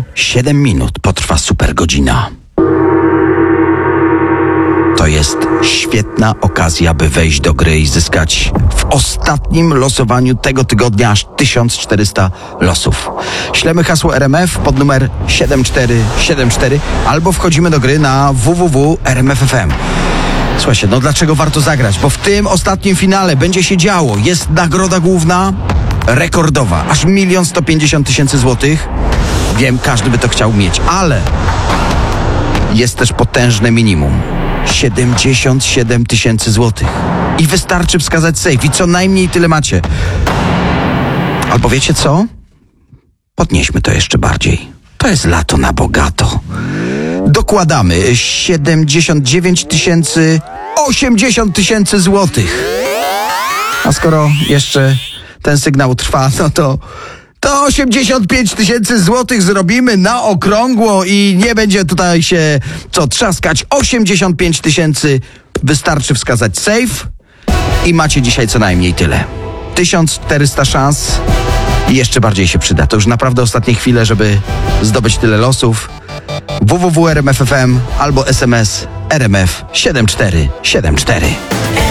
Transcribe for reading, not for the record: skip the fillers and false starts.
7 minut potrwa super godzina. To jest świetna okazja, by wejść do gry i zyskać w ostatnim losowaniu tego tygodnia aż 1400 losów. Ślemy hasło RMF pod numer 7474 albo wchodzimy do gry na www.rmf.fm. Słuchajcie, no dlaczego warto zagrać? Bo w tym ostatnim finale będzie się działo. Jest nagroda główna rekordowa, aż 1 150 000 złotych. Wiem, każdy by to chciał mieć, ale jest też potężne minimum. 77 000 złotych. I wystarczy wskazać save i co najmniej tyle macie. Albo wiecie co? Podnieśmy to jeszcze bardziej. To jest lato na bogato. Dokładamy 79 000, 80 000 złotych. A skoro jeszcze ten sygnał trwa, no to 85 000 złotych zrobimy na okrągło i nie będzie tutaj się co trzaskać. 85 000, wystarczy wskazać save i macie dzisiaj co najmniej tyle. 1400 szans i jeszcze bardziej się przyda. To już naprawdę ostatnie chwile, żeby zdobyć tyle losów. www.rmf.fm albo SMS RMF 7474.